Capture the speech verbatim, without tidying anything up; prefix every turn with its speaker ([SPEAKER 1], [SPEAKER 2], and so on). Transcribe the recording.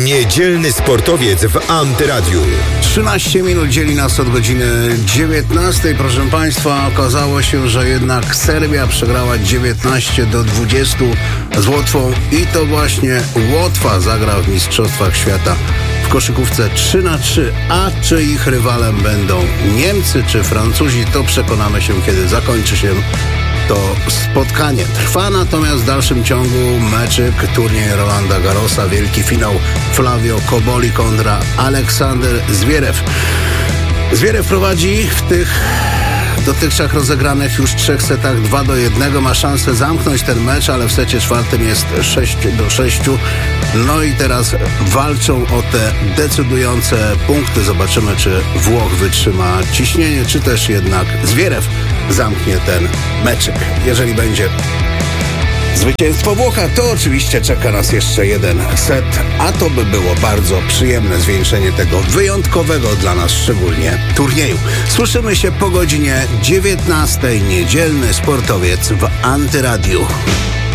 [SPEAKER 1] Niedzielny sportowiec w Antyradiu.
[SPEAKER 2] trzynaście minut dzieli nas od godziny dziewiętnastej. Proszę Państwa, okazało się, że jednak Serbia przegrała dziewiętnaście do dwudziestu z Łotwą i to właśnie Łotwa zagra w Mistrzostwach Świata w koszykówce trzy na trzy. A czy ich rywalem będą Niemcy czy Francuzi, to przekonamy się, kiedy zakończy się to spotkanie. Trwa natomiast w dalszym ciągu meczyk, turniej Rolanda Garrosa, wielki finał Flavio Cobolli kontra Aleksander Zwierew. Zwierew prowadzi w tych dotychczas rozegranych już trzech setach dwa do jednego. Ma szansę zamknąć ten mecz, ale w secie czwartym jest sześć do sześciu. No i teraz walczą o te decydujące punkty. Zobaczymy, czy Włoch wytrzyma ciśnienie, czy też jednak Zwierew zamknie ten meczyk. Jeżeli będzie zwycięstwo Włocha, to oczywiście czeka nas jeszcze jeden set, a to by było bardzo przyjemne zwieńczenie tego wyjątkowego dla nas szczególnie turnieju. Słyszymy się po godzinie dziewiętnastej. Niedzielny sportowiec w Antyradiu.